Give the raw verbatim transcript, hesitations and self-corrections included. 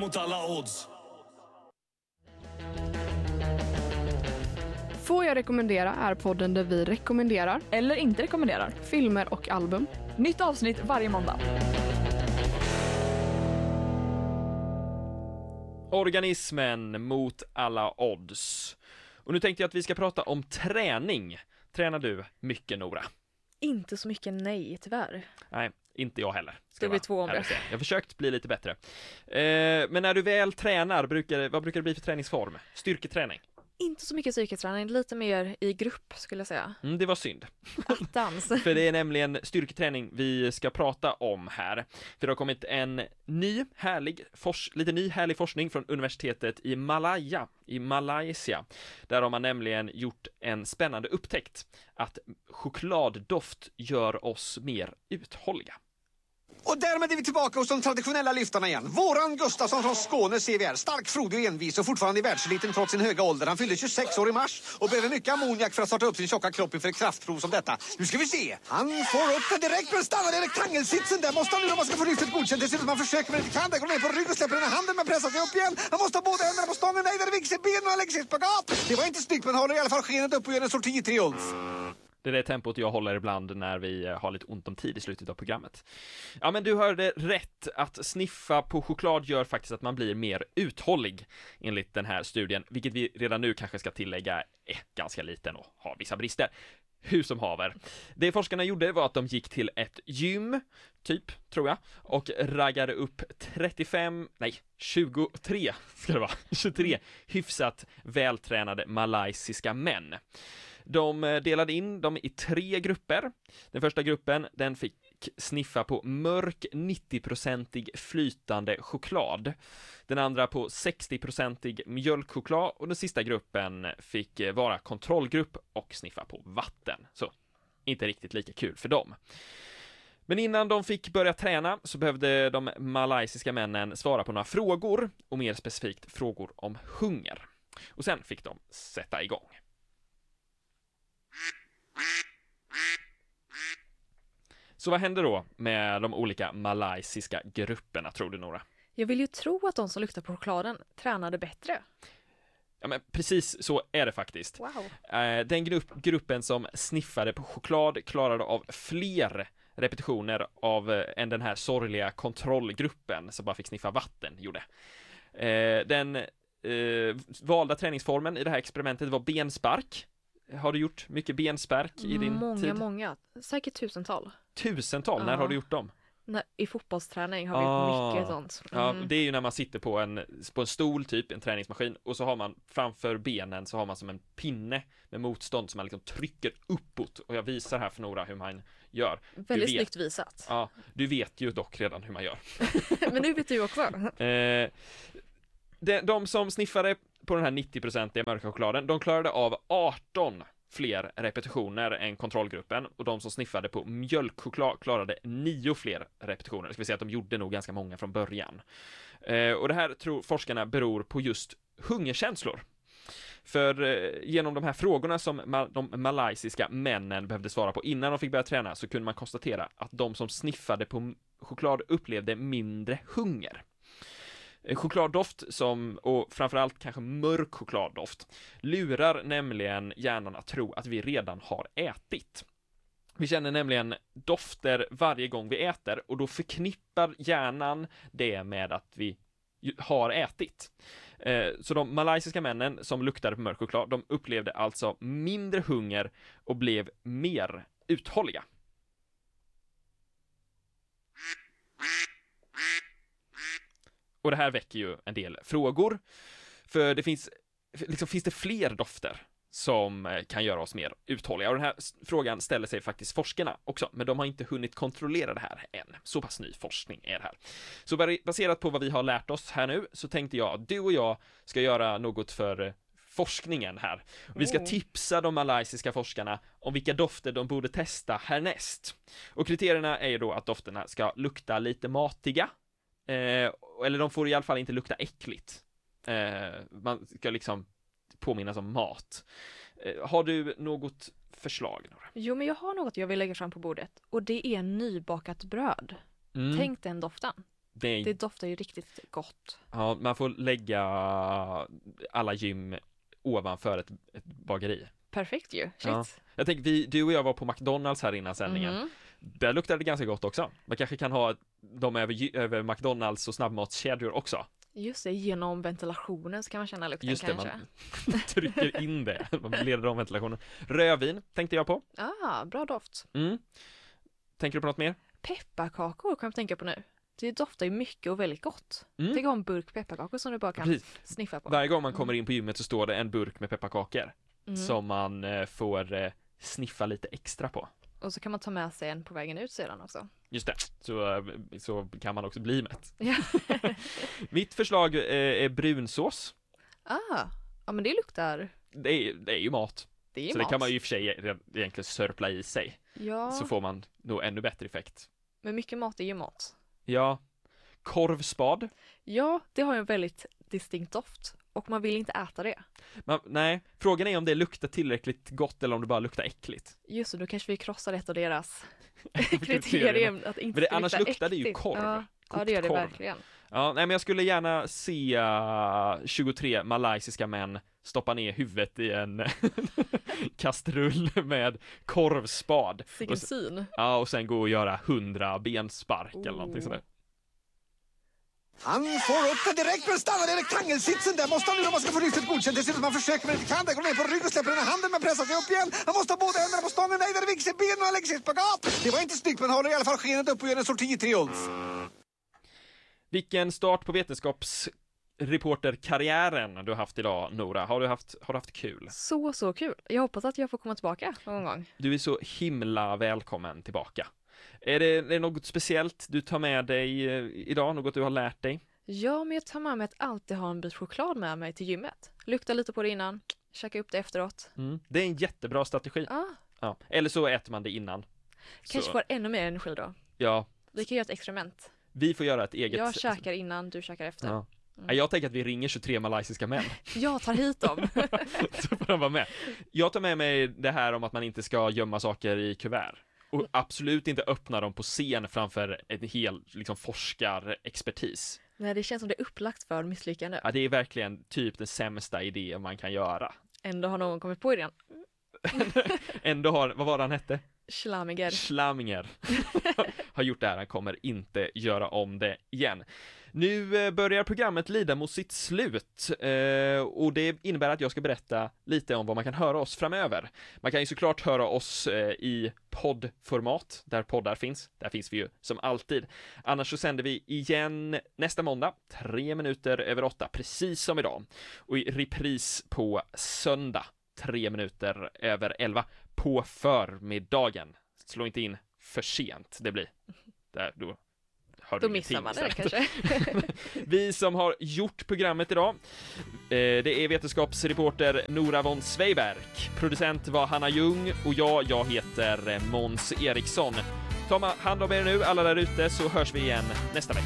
mot alla odds. Får jag rekommendera är podden där vi rekommenderar, eller inte rekommenderar, filmer och album. Nytt avsnitt varje måndag. Organismen mot alla odds. Och nu tänkte jag att vi ska prata om träning. Tränar du mycket, Nora? Inte så mycket, nej, tyvärr. Nej, inte jag heller. Det blir två om det. Jag har försökt bli lite bättre. Eh, men när du väl tränar, brukar, vad brukar det bli för träningsform? Styrketräning? Inte så mycket styrketräning, lite mer i grupp skulle jag säga. Mm, det var synd. Attans. För det är nämligen styrketräning vi ska prata om här. För det har kommit en ny härlig, fors- lite ny härlig forskning från universitetet i Malaya, i Malaysia. Där har man nämligen gjort en spännande upptäckt att chokladdoft gör oss mer uthålliga. Och därmed är vi tillbaka hos de traditionella lyftarna igen. Våran Gustafsson från Skåne C V R. Stark, frodig och envis och fortfarande i världseliten trots sin höga ålder. Han fyllde tjugosex år i mars och behöver mycket ammoniak för att starta upp sin tjocka kropp inför ett kraftprov som detta. Nu ska vi se. Han får upp det direkt men stannar i rektangelsitsen där. Måste han nu om man ska få lyftet godkänt. Dessutom man försöker men inte kan. Där går ner på rygg och släpper den handen men pressar sig upp igen. Han måste ha båda händerna på stången. Nej, där viker sig benen och lägger sig i spagat. Det var inte snyggt men håller i alla fall skenet upp och gör en sorti-triumf. Det är det tempot jag håller ibland när vi har lite ont om tid i slutet av programmet. Ja, men du hörde rätt. Att sniffa på choklad gör faktiskt att man blir mer uthållig enligt den här studien, vilket vi redan nu kanske ska tillägga är ganska liten och har vissa brister. Hur som haver. Det forskarna gjorde var att de gick till ett gym, typ, tror jag, och raggade upp trettiofem, nej, tjugotre, ska det vara, tjugotre hyfsat vältränade malaysiska män. De delade in dem i tre grupper. Den första gruppen, den fick sniffa på mörk nittio-procentig flytande choklad. Den andra på sextio-procentig mjölkchoklad och den sista gruppen fick vara kontrollgrupp och sniffa på vatten. Så, inte riktigt lika kul för dem. Men innan de fick börja träna så behövde de malaysiska männen svara på några frågor och mer specifikt frågor om hunger. Och sen fick de sätta igång. Så vad händer då med de olika malaysiska grupperna, tror du, Nora? Jag vill ju tro att de som luktar på chokladen tränade bättre. Ja, men precis så är det faktiskt. Wow. Den grupp, gruppen som sniffade på choklad klarade av fler repetitioner av än den här sorgliga kontrollgruppen som bara fick sniffa vatten gjorde. Den eh, valda träningsformen i det här experimentet var benspark. Har du gjort mycket benspark i din många, tid? Många, många. Säkert tusental. Tusental? Ja. När har du gjort dem? När, I fotbollsträning har vi ah, mycket sånt. Mm. Ja, det är ju när man sitter på en, på en stol, typ en träningsmaskin, och så har man framför benen så har man som en pinne med motstånd som man liksom trycker uppåt. Och jag visar här för Nora hur man gör. Väldigt snyggt visat. Ja, du vet ju dock redan hur man gör. Men nu vet du också. eh, de, de som sniffade på den här nittio-procentiga mörka chokladen, de klarade av arton fler repetitioner än kontrollgruppen, och de som sniffade på mjölkchoklad klarade nio fler repetitioner. Ska vi säga att de gjorde nog ganska många från början. Eh, och det här tror forskarna beror på just hungerkänslor. För eh, genom de här frågorna som ma- de malaysiska männen behövde svara på innan de fick börja träna, så kunde man konstatera att de som sniffade på choklad upplevde mindre hunger. Chokladdoft som, och framförallt kanske mörk chokladdoft, lurar nämligen hjärnan att tro att vi redan har ätit. Vi känner nämligen dofter varje gång vi äter, och då förknippar hjärnan det med att vi har ätit. Så de malaysiska männen som luktade på mörk choklad, de upplevde alltså mindre hunger och blev mer uthålliga. Och det här väcker ju en del frågor, för det finns, liksom, finns det fler dofter som kan göra oss mer uthålliga? Och den här frågan ställer sig faktiskt forskarna också, men de har inte hunnit kontrollera det här än. Så pass ny forskning är det här. Så baserat på vad vi har lärt oss här nu, så tänkte jag att du och jag ska göra något för forskningen här. Vi ska tipsa de malaysiska forskarna om vilka dofter de borde testa härnäst. Och kriterierna är ju då att dofterna ska lukta lite matiga, Eh, eller de får i alla fall inte lukta äckligt. Eh, man ska liksom påminnas om mat. Eh, har du något förslag, Nora? Jo, men jag har något jag vill lägga fram på bordet. Och det är nybakat bröd. Mm. Tänk den doften. Det, är, Det doftar ju riktigt gott. ja, man får lägga alla gym ovanför ett, ett bageri. Perfekt ju. Shit. Ja. Jag tänker, vi, du och jag var på McDonalds här innan sändningen. Mhm. Där luktade det ganska gott också. Man kanske kan ha dem över, över McDonalds och snabbmatskedjor också. Just det, genom ventilationen så kan man känna lukten Just det, kanske. man trycker in det. Man leder om ventilationen. Rödvin tänkte jag på. Ah, bra doft. Mm. Tänker du på något mer? Pepparkakor kan jag tänka på nu. Det doftar ju mycket och väldigt gott. Mm. Tänk om en burk pepparkakor som du bara kan Precis. sniffa på. Varje gång man kommer in på gymmet så står det en burk med pepparkakor Mm. som man eh, får eh, sniffa lite extra på. Och så kan man ta med sig en på vägen ut sedan också. Just det, så, eh, så kan man också bli mätt. Ja. Mitt förslag eh, är brunsås. Ah, ja men det luktar, Det är, det är ju mat. det är ju Så mat. det kan man ju i och för sig re- egentligen sörpla i sig. Ja, Så får man nog ännu bättre effekt. men mycket mat är ju mat. Ja, korvspad. Ja, det har ju en väldigt distinkt doft. Och man vill inte äta det. Man, nej, frågan är om det luktar tillräckligt gott eller om det bara luktar äckligt. Just det, då kanske vi krossar ett av deras Kriterierna. kriterium. Att inte Men det, ska annars lukta luktar det ju äckligt. korv. Ja, ja, Kokt det gör det korv. verkligen. Ja, nej men jag skulle gärna se uh, tjugotre malaysiska män stoppa ner huvudet i en kastrull med korvspad. Vilken Och, s- syn. ja, och sen gå och göra hundra benspark eller någonting Oh. sådär. Han får upp den direkt men stannar i rektangelsitsen. Där måste han nu om man ska få lyftet godkänt. Dessutom man försöker men inte kan. Där går ner på rygg och släpper den här handen men pressar sig upp igen. Han måste ha båda händerna på stången. Nej, där är vigselben och han lägger sig i spagat. Det var inte snyggt men håller i alla fall skenet upp och gör en sorti i triumf. Vilken start på vetenskapsreporterkarriären du har haft idag, Nora. Har du haft, har du haft kul? Så, så kul. Jag hoppas att jag får komma tillbaka någon gång. Du är så himla välkommen tillbaka. Är det, är det något speciellt du tar med dig eh, idag? Något du har lärt dig? Ja, men jag tar med mig att alltid ha en bit choklad med mig till gymmet. Lukta lite på det innan, käka upp det efteråt. Mm. Det är en jättebra strategi. Ah, Ja. Eller så äter man det innan. kanske Så, får ännu mer energi då. ja, Vi kan göra ett experiment. vi får göra ett eget... Jag käkar innan, du käkar efter. Ja. Mm. Ja, jag tänker att vi ringer tjugotre malaysiska män. Jag tar hit dem. Så får de vara med. Jag tar med mig det här om att man inte ska gömma saker i kuvert. Och absolut inte öppna dem på scen framför en hel liksom, forskarexpertis. Nej, det känns som det är upplagt för misslyckande. Ja, det är verkligen typ den sämsta idé man kan göra. Ändå har någon kommit på idén. Ändå har, vad var det han hette? Schlamiger. Schlaminger har gjort det här, han kommer inte göra om det igen. Nu eh, börjar programmet lida mot sitt slut eh, och det innebär att jag ska berätta lite om vad man kan höra oss framöver. Man kan ju såklart höra oss eh, i poddformat, där poddar finns. Där finns vi ju som alltid. Annars så sänder vi igen nästa måndag, tre minuter över åtta, precis som idag. Och i repris på söndag, tre minuter över elva, på förmiddagen. Slå inte in för sent, det blir. Där, då har Då du missar ingenting man det istället. kanske. Vi som har gjort programmet idag, eh, det är vetenskapsreporter Nora von Sveiberg. Producent var Hanna Ljung och jag, jag heter Måns Eriksson. Ta hand om er nu alla där ute så hörs vi igen nästa vecka.